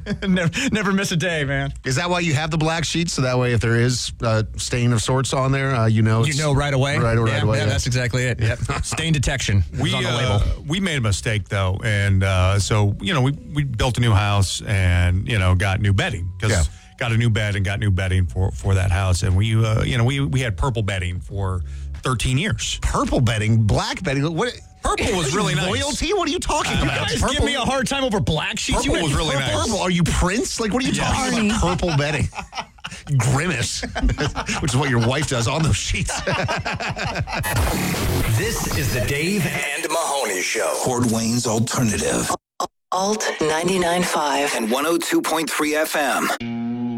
never miss a day, man. Is that why you have the black sheets? So that way, if there is a stain of sorts on there, you know right away. Right away. Yeah, that's exactly it. Yep. Stain detection. We on the label. We made a mistake though, and so we built a new house and got new bedding because got a new bed and got new bedding for that house, and we had purple bedding for 13 years. Purple bedding, black bedding. What? Purple was really nice. Royalty? What are you talking You about? guys give me a hard time over black sheets. Purple was really nice. Purple? Are you Prince? Like, what are you talking about? Purple bedding. Grimace, which is what your wife does on those sheets. This is the Dave and Mahoney Show. Fort Wayne's Alternative. Alt 99.5 and 102.3 FM.